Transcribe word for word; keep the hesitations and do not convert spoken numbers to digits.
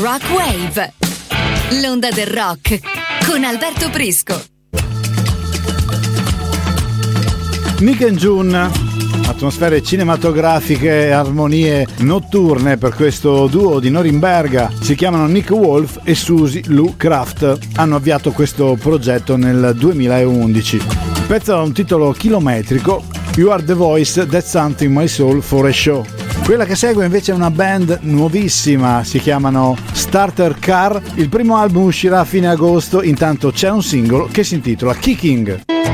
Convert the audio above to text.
Rock Wave, l'onda del rock con Alberto Prisco. Nick and June, atmosfere cinematografiche e armonie notturne per questo duo di Norimberga. Si chiamano Nick Wolf e Susie Lou Kraft. Hanno avviato questo progetto nel duemilaundici. Il pezzo ha un titolo chilometrico, You Are the Voice That's Hunting My Soul for a Show. Quella che segue invece è una band nuovissima, si chiamano Starter Car. Il primo album uscirà a fine agosto, intanto c'è un singolo che si intitola Kicking.